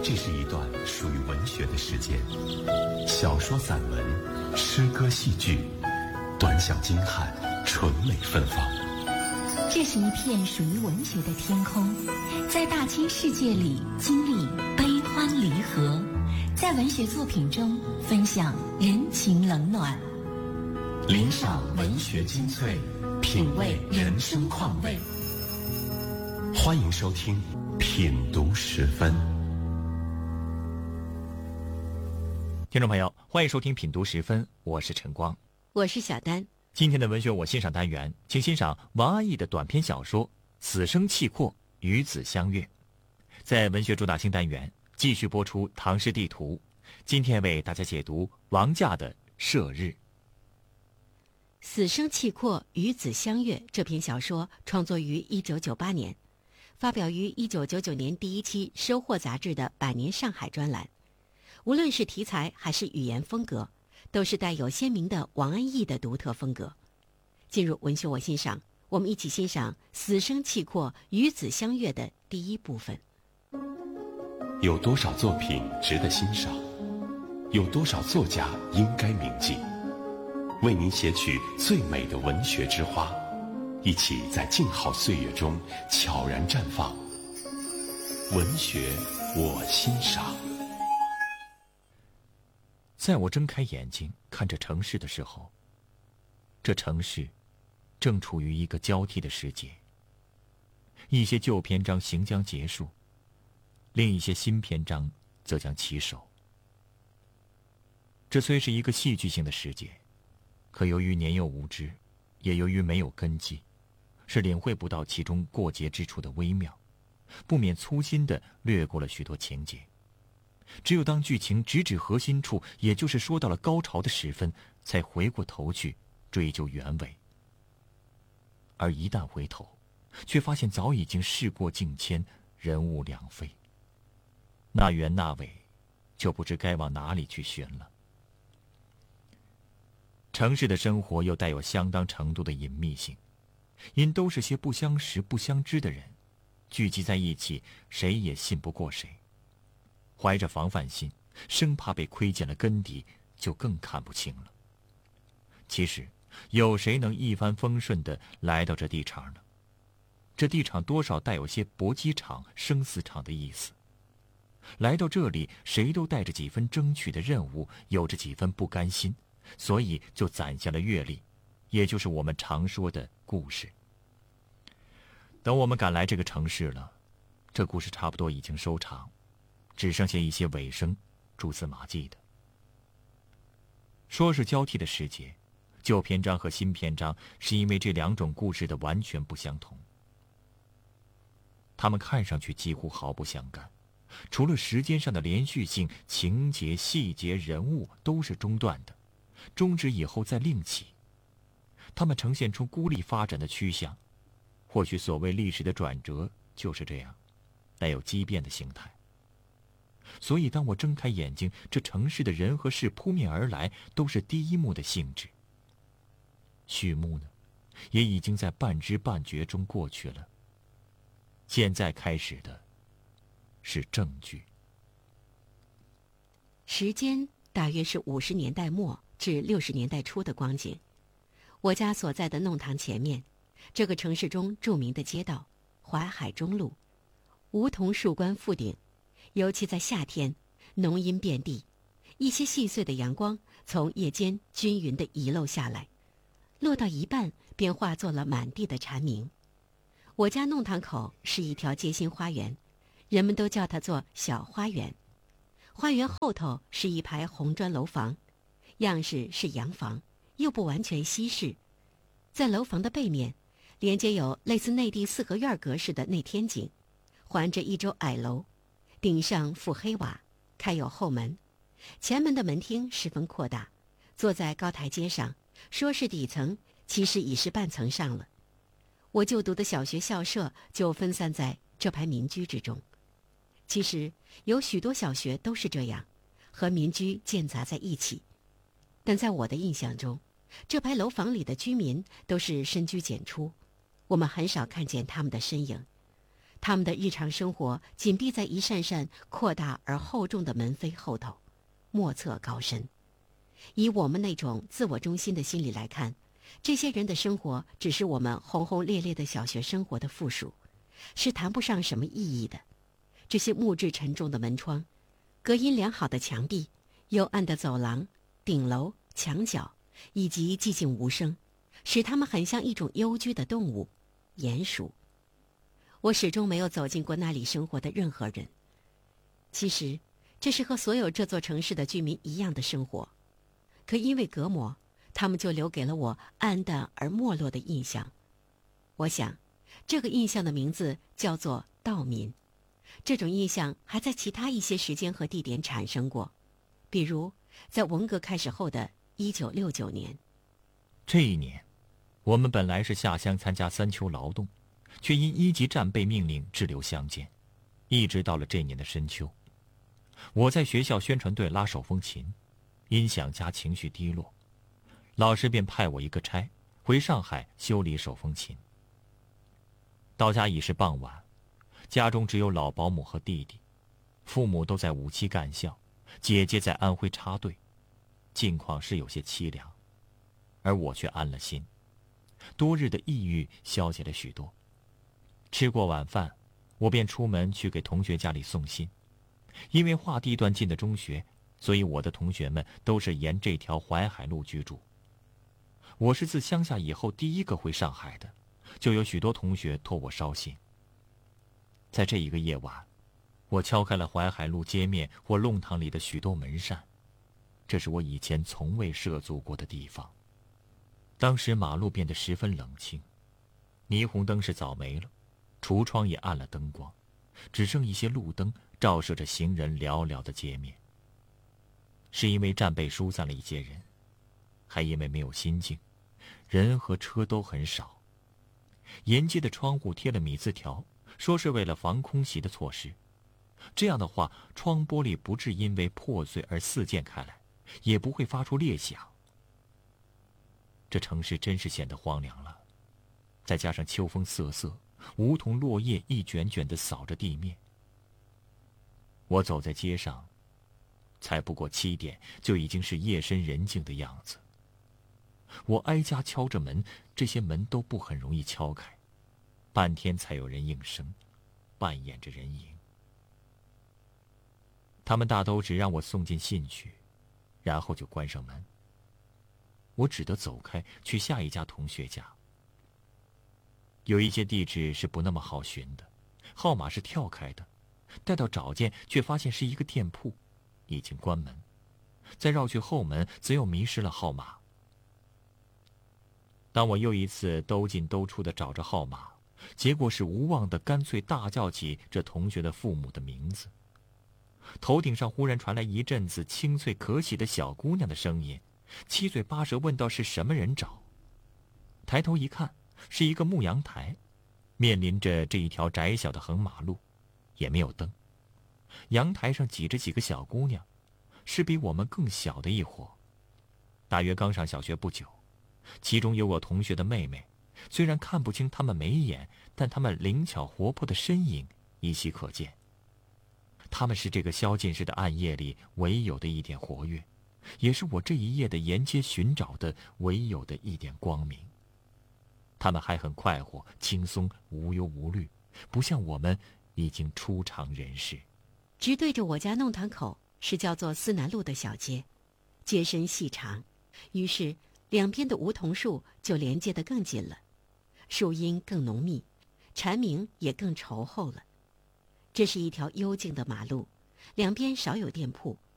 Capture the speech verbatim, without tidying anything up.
这是一段属于文学的时间，小说、散文、诗歌、戏剧，短小精悍，纯美芬芳。 这是一片属于文学的天空，在大千世界里经历悲欢离合，在文学作品中分享人情冷暖， 聆赏文学精粹，品味人生况味。欢迎收听品读十分。 听众朋友，欢迎收听品读十分，我是陈光， 我是小丹。 今天的文学我欣赏单元，请欣赏王安忆的短篇小说《死生契阔，与子相悦》。在文学主打新单元继续播出唐诗地图，今天为大家解读王驾的《射日》。 死生契阔，与子相悦这篇小说创作于一九九八年，发表于一九九九年第一期《收获》杂志的百年上海专栏。无论是题材还是语言风格，都是带有鲜明的王安忆的独特风格。进入文学我欣赏，我们一起欣赏死生契阔，与子相悦的第一部分。 有多少作品值得欣赏？有多少作家应该铭记？为您写取最美的文学之花，一起在静好岁月中悄然绽放。文学我欣赏。 在我睁开眼睛看着城市的时候，这城市正处于一个交替的时节。一些旧篇章行将结束，另一些新篇章则将起首。这虽是一个戏剧性的时节，可由于年幼无知，也由于没有根基，是领会不到其中过节之处的微妙，不免粗心地略过了许多情节。只有当剧情直指核心处，也就是说到了高潮的时分，才回过头去追究原委。而一旦回头，却发现早已经事过境迁，人物两非。那原那尾，就不知该往哪里去寻了。城市的生活又带有相当程度的隐秘性，因都是些不相识不相知的人，聚集在一起，谁也信不过谁。怀着防范心，生怕被窥见了根底，就更看不清了。其实有谁能一帆风顺地来到这地场呢？这地场多少带有些搏击场、生死场的意思。来到这里，谁都带着几分争取的任务，有着几分不甘心，所以就攒下了阅历，也就是我们常说的故事。等我们赶来这个城市了，这故事差不多已经收场，只剩下一些尾声，蛛丝马迹的。说是交替的时节，旧篇章和新篇章是因为这两种故事的完全不相同。它们看上去几乎毫不相干，除了时间上的连续性，情节、细节、人物都是中断的，终止以后再另起。它们呈现出孤立发展的趋向，或许所谓历史的转折就是这样，带有畸变的形态。所以当我睁开眼睛，这城市的人和事扑面而来，都是第一幕的性质。序幕呢，也已经在半知半觉中过去了。现在开始的是正剧。 时间大约是五十年代末至六十年代初的光景。我家所在的弄堂前面，这个城市中著名的街道淮海中路，梧桐树冠覆顶，尤其在夏天，浓荫遍地，一些细碎的阳光从夜间均匀地遗漏下来，落到一半便化作了满地的蝉鸣。我家弄堂口是一条街心花园，人们都叫它做小花园。花园后头是一排红砖楼房，样式是洋房，又不完全西式。在楼房的背面，连接有类似内地四合院格式的内天井，环着一周矮楼，顶上覆黑瓦，开有后门。前门的门厅十分扩大，坐在高台阶上，说是底层，其实已是半层上了。我就读的小学校舍就分散在这排民居之中。其实有许多小学都是这样，和民居间杂在一起。但在我的印象中，这排楼房里的居民都是深居简出，我们很少看见他们的身影。 他们的日常生活紧闭在一扇扇扩大而厚重的门扉后头，莫测高深。以我们那种自我中心的心理来看，这些人的生活只是我们轰轰烈烈的小学生活的附属，是谈不上什么意义的。这些木质沉重的门窗，隔音良好的墙壁，幽暗的走廊、顶楼、墙角，以及寂静无声，使他们很像一种幽居的动物——鼹鼠。我始终没有走进过那里生活的任何人。其实，这是和所有这座城市的居民一样的生活，可因为隔膜，他们就留给了我暗淡而没落的印象。我想，这个印象的名字叫做稻民。这种印象还在其他一些时间和地点产生过，比如在文革开始后的一九六九年。 这一年，我们本来是下乡参加三秋劳动，却因一级战备命令滞留乡间，一直到了这年的深秋。我在学校宣传队拉手风琴，音响家情绪低落，老师便派我一个差回上海修理手风琴。到家已是傍晚，家中只有老保姆和弟弟，父母都在五七干校，姐姐在安徽插队，境况是有些凄凉，而我却安了心，多日的抑郁消解了许多。吃过晚饭，我便出门去给同学家里送信。因为划地段进的中学，所以我的同学们都是沿这条淮海路居住。我是自乡下以后第一个回上海的，就有许多同学托我捎信。在这一个夜晚，我敲开了淮海路街面或弄堂里的许多门扇，这是我以前从未涉足过的地方。当时马路变得十分冷清，霓虹灯是早没了，橱窗也暗了灯光，只剩一些路灯照射着行人寥寥的街面。是因为战备疏散了一些人，还因为没有心境，人和车都很少。沿街的窗户贴了米字条，说是为了防空袭的措施。这样的话，窗玻璃不致因为破碎而四溅开来，也不会发出裂响。这城市真是显得荒凉了，再加上秋风瑟瑟，梧桐落叶一卷卷地扫着地面。我走在街上，才不过七点，就已经是夜深人静的样子。我挨家敲着门，这些门都不很容易敲开，半天才有人应声，扮演着人影。他们大都只让我送进信去，然后就关上门。我只得走开，去下一家同学家。有一些地址是不那么好寻的，号码是跳开的，待到找见，却发现是一个店铺，已经关门。再绕去后门，则又迷失了号码。当我又一次兜进兜出的找着号码，结果是无望的干脆大叫起这同学的父母的名字。头顶上忽然传来一阵子清脆可喜的小姑娘的声音，七嘴八舌问道是什么人找。抬头一看，是一个牧羊台，面临着这一条窄小的横马路，也没有灯。阳台上挤着几个小姑娘，是比我们更小的一伙，大约刚上小学不久。其中有我同学的妹妹，虽然看不清她们眉眼，但她们灵巧活泼的身影依稀可见。她们是这个宵禁时的暗夜里唯有的一点活跃，也是我这一夜的沿街寻找的唯有的一点光明。她们还很快活、轻松、无忧无虑，不像我们已经初尝人世。 直对着我家弄堂口是叫做思南路的小街，街身细长，于是两边的梧桐树就连接得更紧了，树荫更浓密，蝉鸣也更稠厚了。这是一条幽静的马路，两边少有店铺，